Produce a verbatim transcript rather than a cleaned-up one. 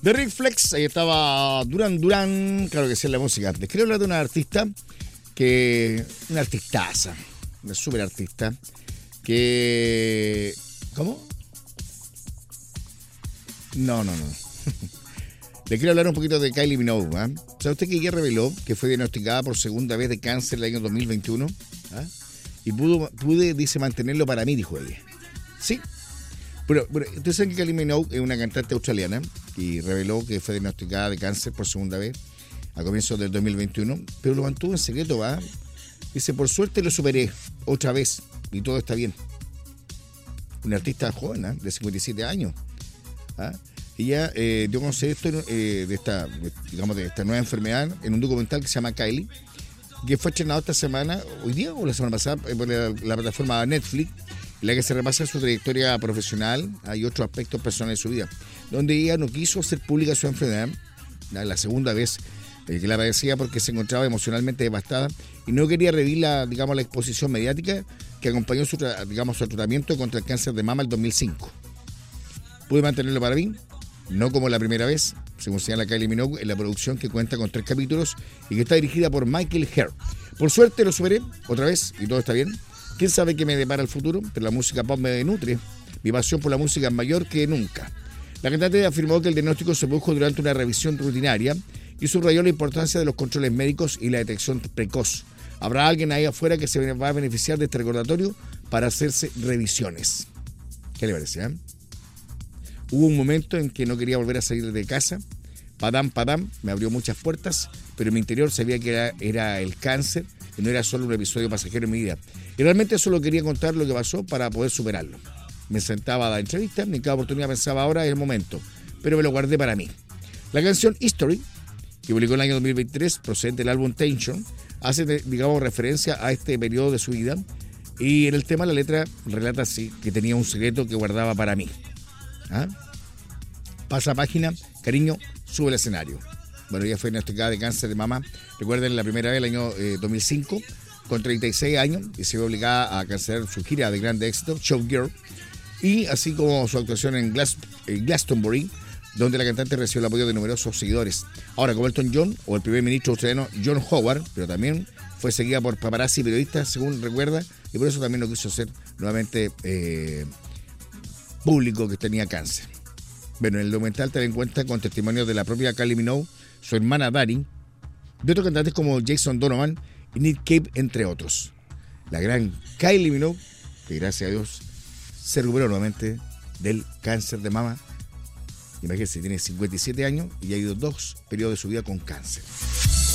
The Rick Flex, ahí estaba Duran Duran, claro que sí, la música. Les quiero hablar de una artista que... Una artistaza, una super artista, que... ¿Cómo? No, no, no. Le quiero hablar un poquito de Kylie Minogue. ¿eh? ¿Sabe usted que ella reveló que fue diagnosticada por segunda vez de cáncer el año dos mil veintiuno? ¿Ah? Y pudo, pude, dice, mantenerlo para mí, dijo ella. Sí. Bueno, bueno, ustedes saben que Kylie Minogue es una cantante australiana y reveló que fue diagnosticada de cáncer por segunda vez a comienzos del dos mil veintiuno, pero lo mantuvo en secreto, ¿va? Dice, por suerte lo superé otra vez y todo está bien. Una artista joven, ¿eh? De cincuenta y siete años. ¿Ah? Ella eh, dio a conocer esto eh, de esta, digamos, de esta nueva enfermedad en un documental que se llama Kylie, que fue estrenado esta semana, hoy día o la semana pasada, por la, la plataforma Netflix, en la que se repasa su trayectoria profesional y otros aspectos personales de su vida, donde ella no quiso hacer pública su enfermedad, la segunda vez eh, que la padecía porque se encontraba emocionalmente devastada y no quería revivir la, digamos, la exposición mediática que acompañó su, digamos, su tratamiento contra el cáncer de mama en dos mil cinco. Pude mantenerlo para mí, no como la primera vez, según señala Kylie Minogue, en la producción que cuenta con tres capítulos y que está dirigida por Michael Herr. Por suerte lo superé otra vez y todo está bien. ¿Quién sabe qué me depara el futuro? Pero la música pop me nutre. Mi pasión por la música es mayor que nunca. La cantante afirmó que el diagnóstico se produjo durante una revisión rutinaria y subrayó la importancia de los controles médicos y la detección precoz. Habrá alguien ahí afuera que se va a beneficiar de este recordatorio para hacerse revisiones. ¿Qué le parece? Eh? Hubo un momento en que no quería volver a salir de casa. Padam, padam, me abrió muchas puertas, pero en mi interior sabía que era, era el cáncer y no era solo un episodio pasajero en mi vida. Y realmente solo quería contar lo que pasó para poder superarlo. Me sentaba a dar entrevistas, en cada oportunidad pensaba ahora es el momento, pero me lo guardé para mí. La canción History, que publicó en el año dos mil veintitrés, procedente del álbum Tension, hace, digamos, referencia a este periodo de su vida y en el tema la letra relata así, que tenía un secreto que guardaba para mí. ¿Ah? Pasa página, cariño, sube al escenario. Bueno, ella fue diagnosticada de cáncer de mama, recuerden, la primera vez el año eh, dos mil cinco, con treinta y seis años, y se vio obligada a cancelar su gira de grande éxito, Showgirl, y así como su actuación en Glas- eh, Glastonbury, donde la cantante recibió el apoyo de numerosos seguidores. Ahora, como Elton John o el primer ministro australiano John Howard, pero también fue seguida por paparazzi y periodistas, según recuerda, y por eso también lo quiso hacer nuevamente eh, público que tenía cáncer. Bueno, en el documental te dan cuenta con testimonios de la propia Kylie Minogue, su hermana Dani, de otros cantantes como Jason Donovan y Nick Cave, entre otros. La gran Kylie Minogue, que gracias a Dios se recuperó nuevamente del cáncer de mama. Imagínense, tiene cincuenta y siete años y ha ido dos periodos de su vida con cáncer.